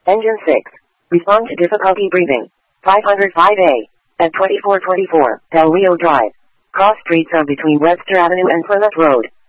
Engine 6. Respond to difficulty breathing. 505A. At 2424, Del Rio Drive. Cross streets are between Webster Avenue and Plymouth Road.